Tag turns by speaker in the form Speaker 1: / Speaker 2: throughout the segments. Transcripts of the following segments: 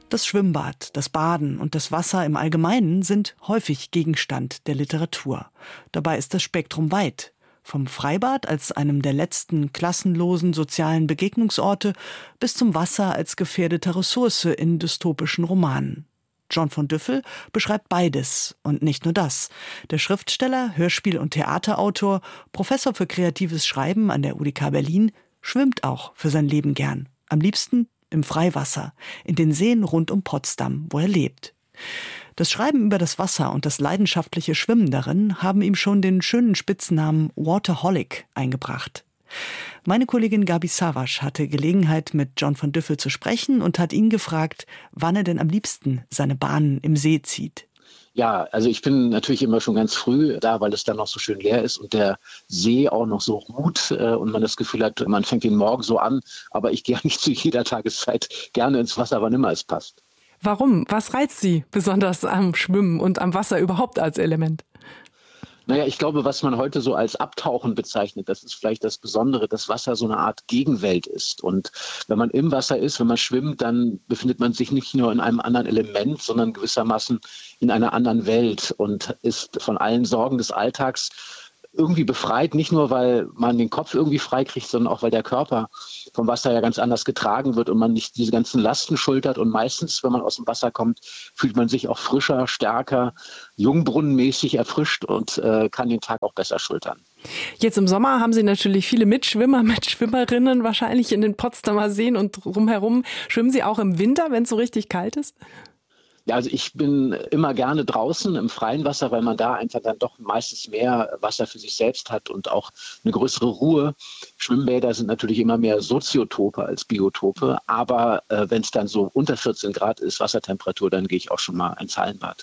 Speaker 1: Das Schwimmbad, das Baden und das Wasser im Allgemeinen sind häufig Gegenstand der Literatur. Dabei ist das Spektrum weit. Vom Freibad als einem der letzten klassenlosen sozialen Begegnungsorte bis zum Wasser als gefährdeter Ressource in dystopischen Romanen. John von Düffel beschreibt beides und nicht nur das. Der Schriftsteller, Hörspiel- und Theaterautor, Professor für kreatives Schreiben an der UDK Berlin, schwimmt auch für sein Leben gern. Am liebsten im Freiwasser, in den Seen rund um Potsdam, wo er lebt. Das Schreiben über das Wasser und das leidenschaftliche Schwimmen darin haben ihm schon den schönen Spitznamen Waterholic eingebracht. Meine Kollegin Gabi Savasch hatte Gelegenheit, mit John von Düffel zu sprechen und hat ihn gefragt, wann er denn am liebsten seine Bahnen im See zieht.
Speaker 2: Ja, also ich bin natürlich immer schon ganz früh da, weil es dann noch so schön leer ist und der See auch noch so ruht und man das Gefühl hat, man fängt den Morgen so an, aber ich gehe nicht zu jeder Tageszeit gerne ins Wasser, wann immer es passt.
Speaker 3: Warum? Was reizt Sie besonders am Schwimmen und am Wasser überhaupt als Element?
Speaker 2: Naja, ich glaube, was man heute so als Abtauchen bezeichnet, das ist vielleicht das Besondere, dass Wasser so eine Art Gegenwelt ist. Und wenn man im Wasser ist, wenn man schwimmt, dann befindet man sich nicht nur in einem anderen Element, sondern gewissermaßen in einer anderen Welt und ist von allen Sorgen des Alltags irgendwie befreit, nicht nur, weil man den Kopf irgendwie frei kriegt, sondern auch, weil der Körper vom Wasser ja ganz anders getragen wird und man nicht diese ganzen Lasten schultert. Und meistens, wenn man aus dem Wasser kommt, fühlt man sich auch frischer, stärker, jungbrunnenmäßig erfrischt und kann den Tag auch besser schultern.
Speaker 3: Jetzt im Sommer haben Sie natürlich viele Mitschwimmer, Mitschwimmerinnen wahrscheinlich in den Potsdamer Seen und drumherum. Schwimmen Sie auch im Winter, wenn es so richtig kalt ist?
Speaker 2: Ja, also ich bin immer gerne draußen im freien Wasser, weil man da einfach dann doch meistens mehr Wasser für sich selbst hat und auch eine größere Ruhe. Schwimmbäder sind natürlich immer mehr Soziotope als Biotope, aber wenn es dann so unter 14 Grad ist, Wassertemperatur, dann gehe ich auch schon mal ins Hallenbad.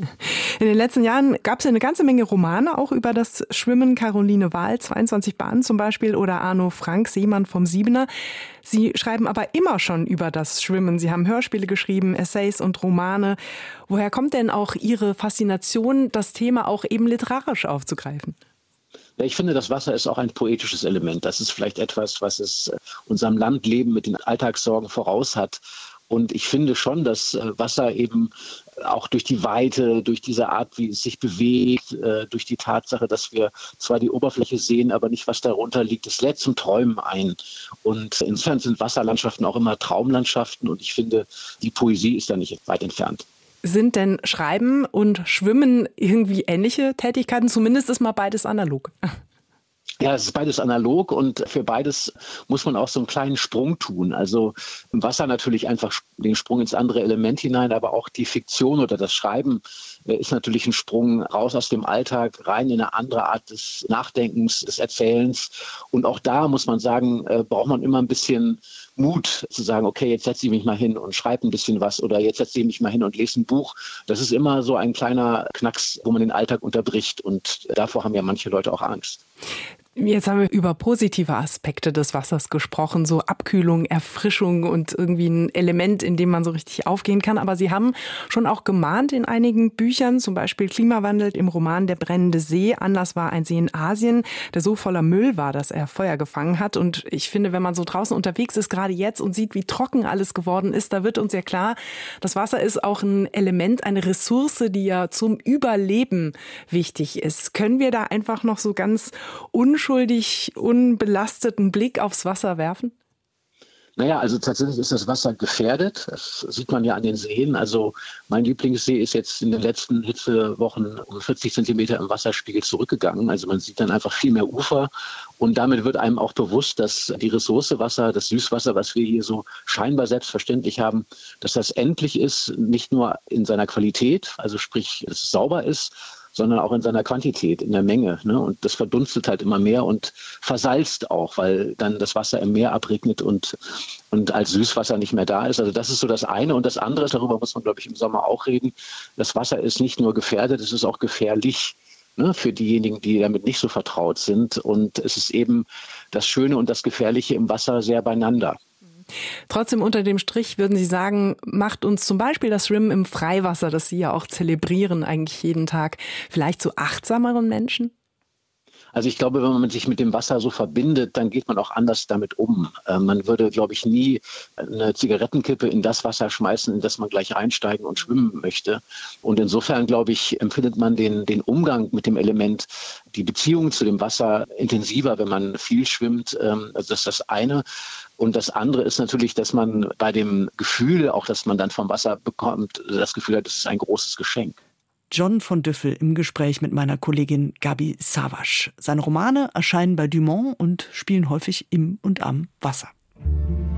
Speaker 3: In den letzten Jahren gab es eine ganze Menge Romane auch über das Schwimmen. Caroline Wahl, 22 Bahnen zum Beispiel, oder Arno Frank, Seemann vom Siebener. Sie schreiben aber immer schon über das Schwimmen. Sie haben Hörspiele geschrieben, Essays und Romane. Woher kommt denn auch Ihre Faszination, das Thema auch eben literarisch aufzugreifen?
Speaker 2: Ja, ich finde, das Wasser ist auch ein poetisches Element. Das ist vielleicht etwas, was es unserem Landleben mit den Alltagssorgen voraus hat. Und ich finde schon, dass Wasser eben auch durch die Weite, durch diese Art, wie es sich bewegt, durch die Tatsache, dass wir zwar die Oberfläche sehen, aber nicht, was darunter liegt, es lädt zum Träumen ein. Und insofern sind Wasserlandschaften auch immer Traumlandschaften. Und ich finde, die Poesie ist da nicht weit entfernt.
Speaker 3: Sind denn Schreiben und Schwimmen irgendwie ähnliche Tätigkeiten? Zumindest ist mal beides analog.
Speaker 2: Ja, es ist beides analog und für beides muss man auch so einen kleinen Sprung tun. Also im Wasser natürlich einfach den Sprung ins andere Element hinein, aber auch die Fiktion oder das Schreiben ist natürlich ein Sprung raus aus dem Alltag, rein in eine andere Art des Nachdenkens, des Erzählens. Und auch da muss man sagen, braucht man immer ein bisschen Mut zu sagen, okay, jetzt setze ich mich mal hin und schreibe ein bisschen was oder jetzt setze ich mich mal hin und lese ein Buch. Das ist immer so ein kleiner Knacks, wo man den Alltag unterbricht und davor haben ja manche Leute auch Angst.
Speaker 3: Jetzt haben wir über positive Aspekte des Wassers gesprochen, so Abkühlung, Erfrischung und irgendwie ein Element, in dem man so richtig aufgehen kann. Aber Sie haben schon auch gemahnt in einigen Büchern, zum Beispiel Klimawandel im Roman Der brennende See. Anlass war ein See in Asien, der so voller Müll war, dass er Feuer gefangen hat. Und ich finde, wenn man so draußen unterwegs ist, gerade jetzt, und sieht, wie trocken alles geworden ist, da wird uns ja klar, das Wasser ist auch ein Element, eine Ressource, die ja zum Überleben wichtig ist. Können wir da einfach noch so ganz unschuldig, unbelasteten Blick aufs Wasser werfen?
Speaker 2: Naja, also tatsächlich ist das Wasser gefährdet. Das sieht man ja an den Seen. Also mein Lieblingssee ist jetzt in den letzten Hitzewochen um 40 Zentimeter im Wasserspiegel zurückgegangen. Also man sieht dann einfach viel mehr Ufer. Und damit wird einem auch bewusst, dass die Ressource Wasser, das Süßwasser, was wir hier so scheinbar selbstverständlich haben, dass das endlich ist, nicht nur in seiner Qualität, also sprich, dass es sauber ist, sondern auch in seiner Quantität, in der Menge. Ne? Und das verdunstet halt immer mehr und versalzt auch, weil dann das Wasser im Meer abregnet und als Süßwasser nicht mehr da ist. Also das ist so das eine. Und das andere, darüber muss man, glaube ich, im Sommer auch reden, das Wasser ist nicht nur gefährdet, es ist auch gefährlich, ne, für diejenigen, die damit nicht so vertraut sind. Und es ist eben das Schöne und das Gefährliche im Wasser sehr beieinander.
Speaker 3: Trotzdem unter dem Strich würden Sie sagen, macht uns zum Beispiel das Schwimmen im Freiwasser, das Sie ja auch zelebrieren eigentlich jeden Tag, vielleicht zu achtsameren Menschen?
Speaker 2: Also ich glaube, wenn man sich mit dem Wasser so verbindet, dann geht man auch anders damit um. Man würde, glaube ich, nie eine Zigarettenkippe in das Wasser schmeißen, in das man gleich reinsteigen und schwimmen möchte. Und insofern, glaube ich, empfindet man den Umgang mit dem Element, die Beziehung zu dem Wasser intensiver, wenn man viel schwimmt. Also das ist das eine. Und das andere ist natürlich, dass man bei dem Gefühl, auch das man dann vom Wasser bekommt, das Gefühl hat, das ist ein großes Geschenk.
Speaker 1: John von Düffel im Gespräch mit meiner Kollegin Gabi Savasch. Seine Romane erscheinen bei Dumont und spielen häufig im und am Wasser.